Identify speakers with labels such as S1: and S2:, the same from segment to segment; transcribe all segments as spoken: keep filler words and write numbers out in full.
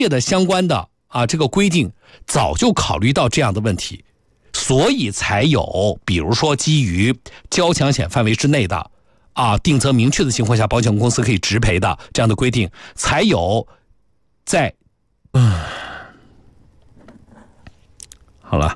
S1: 业的相关的啊这个规定早就考虑到这样的问题，所以才有比如说基于交强险范围之内的啊定责明确的情况下，保险公司可以直赔的这样的规定，才有在嗯好了，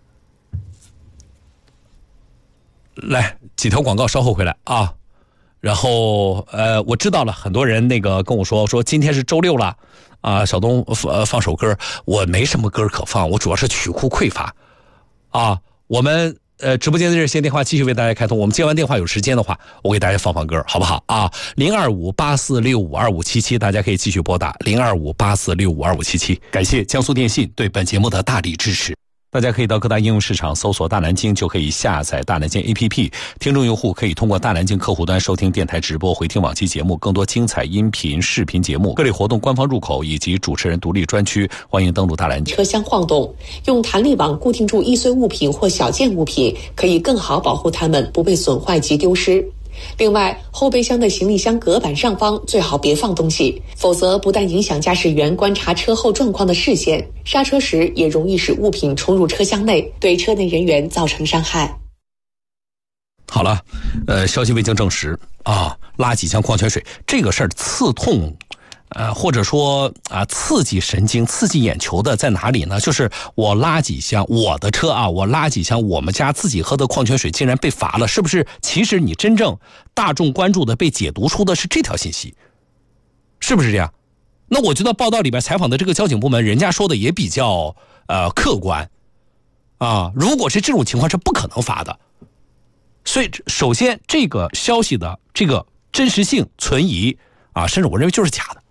S1: 来几条广告稍后回来啊。然后呃，我知道了，很多人那个跟我说说今天是周六了啊，小东放放首歌，我没什么歌可放，我主要是曲库匮乏啊。我们呃直播间的热线电话继续为大家开通，我们接完电话有时间的话，我给大家放放歌，好不好啊？零二五八四六五二五七七，大家可以继续拨打零二五八四六五二五七七。感谢江苏电信对本节目的大力支持。大家可以到各大应用市场搜索大南京，就可以下载大南京 A P P。 听众用户可以通过大南京客户端收听电台直播，回听往期节目，更多精彩音频视频节目，各类活动官方入口以及主持人独立专区，欢迎登录大南京。
S2: 车厢晃动，用弹力网固定住易碎物品或小件物品，可以更好保护它们不被损坏及丢失。另外，后备箱的行李箱隔板上方最好别放东西，否则不但影响驾驶员观察车后状况的视线，刹车时也容易使物品冲入车厢内，对车内人员造成伤害。
S1: 好了，呃，消息未经证实啊，拉几箱矿泉水这个事儿刺痛呃，或者说啊，刺激神经、刺激眼球的在哪里呢？就是我拉几箱我的车啊，我拉几箱我们家自己喝的矿泉水，竟然被罚了，是不是？其实你真正大众关注的、被解读出的是这条信息，是不是这样？那我觉得报道里边采访的这个交警部门，人家说的也比较呃客观啊。如果是这种情况，是不可能罚的。所以，首先这个消息的这个真实性存疑啊，甚至我认为就是假的。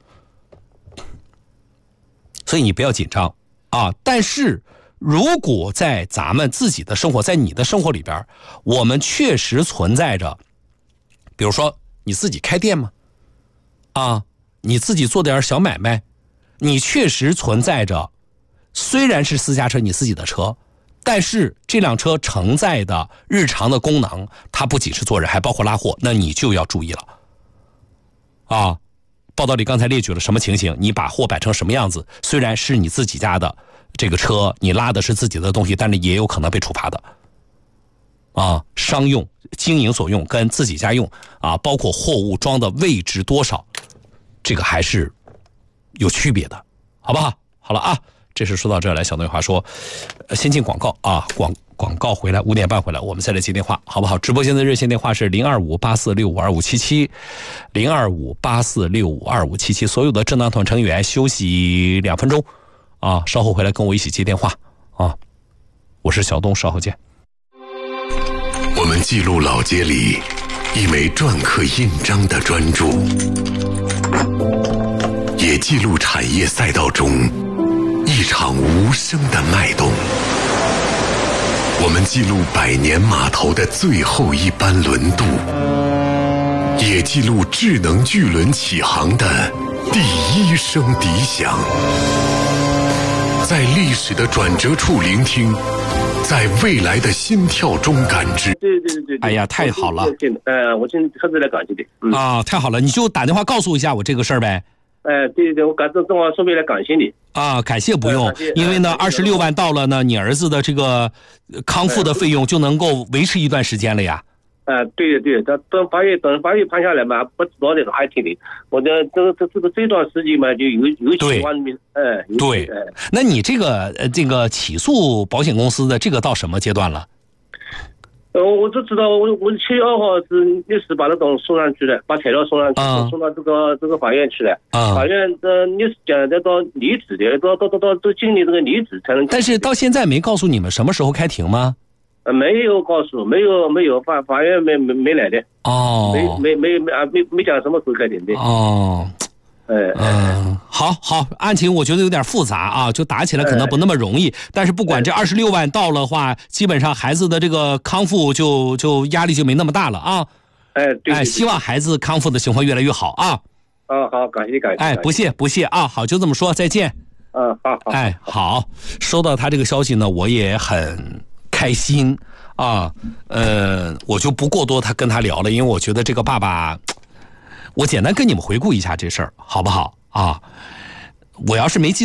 S1: 所以你不要紧张啊！但是如果在咱们自己的生活，在你的生活里边，我们确实存在着，比如说你自己开店吗？啊，你自己做点小买卖，你确实存在着，虽然是私家车，你自己的车，但是这辆车承载的日常的功能，它不仅是坐人，还包括拉货，那你就要注意了啊！报道里刚才列举了什么情形？你把货摆成什么样子？虽然是你自己家的这个车，你拉的是自己的东西，但是也有可能被处罚的。啊，商用、经营所用跟自己家用啊，包括货物装的位置多少，这个还是有区别的，好不好？好了啊，这是说到这儿来，小东有话说，先进广告啊，广。广告回来，五点半回来，我们再来接电话，好不好？直播间的热线电话是零二五八四六五二五七七，零二五八四六五二五七七。所有的智囊团成员休息两分钟，啊，稍后回来跟我一起接电话啊。我是小东，稍后见。
S3: 我们记录老街里一枚篆刻印章的专注，也记录产业赛道中一场无声的脉动。我们记录百年码头的最后一班轮渡，也记录智能巨轮起航的第一声笛响。在历史的转折处聆听，在未来的心跳中感知。
S4: 对对对对，
S1: 哎呀，太好了！
S4: 呃，我现在特别来感谢你。嗯、
S1: 啊，太好了，你就打电话告诉一下我这个事儿呗。
S4: 哎、呃，对对对，我感正正好顺便来感谢你。
S1: 啊，感谢不用，因为呢，二十六万到了呢，你儿子的这个康复的费用就能够维持一段时间了呀。
S4: 呃，对的对的，等法院等法院判下来嘛，不知道那个还挺的。我的这这这个这段时间嘛，就有有喜欢的，哎，
S1: 对，哎，那你这个呃这个起诉保险公司的这个到什么阶段了？
S4: 呃，我就知道，我我七月二号是律师把那种送上去了，把材料送上去，嗯、送到这个这个法院去了。嗯、法院的律师讲要到离职的，到到到到都经历这个离职才能。
S1: 但是到现在没告诉你们什么时候开庭吗？
S4: 呃，没有告诉，没有没有法法院没没没来的。
S1: 哦。
S4: 没没没没啊，没没讲什么时候开庭的。
S1: 哦。
S4: 嗯
S1: 嗯，好好，案情我觉得有点复杂啊，就打起来可能不那么容易。但是不管这二十六万到了话，基本上孩子的这个康复就就压力就没那么大了啊。
S4: 哎，对对对，
S1: 哎，希望孩子康复的情况越来越好啊。
S4: 啊，好，感谢感谢。
S1: 哎，不谢不谢啊，好，就这么说，再见。
S4: 嗯，好好。
S1: 哎，好，收到他这个消息呢，我也很开心啊。呃，我就不过多他跟他聊了，因为我觉得这个爸爸。我简单跟你们回顾一下这事儿，好不好啊？ 我要是没记